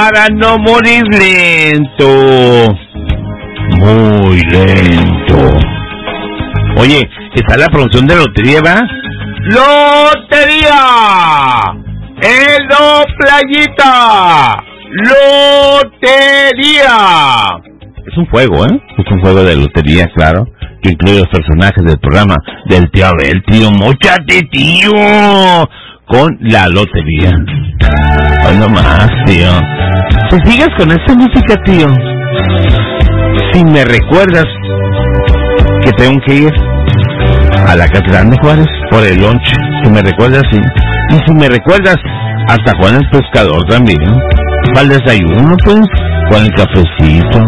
para no morir lento. Muy lento. Oye, está la promoción de lotería, ¿va? ¡Lotería! ¡Edo Playita! ¡Lotería! Es un juego, ¿eh? Es un juego de lotería, claro, que incluye los personajes del programa del tío Abel, tío. ¡Móchate, tío! Con la lotería. Hoy no más, tío. Pues sigas con esta música, tío. Si me recuerdas que tengo que ir a la Catedral de Juárez por el lunch, si me recuerdas, sí. Y si me recuerdas, hasta Juan el Pescador también. Para el desayuno, pues, con el cafecito.